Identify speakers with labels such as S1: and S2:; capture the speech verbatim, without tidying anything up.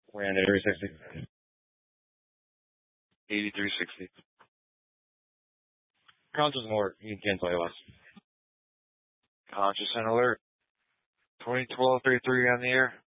S1: Ran eighty-three sixty.
S2: eighty-three sixty.
S1: Conscious and alert. You can't tell you less.
S2: Conscious and alert. twenty twelve thirty-three on the air.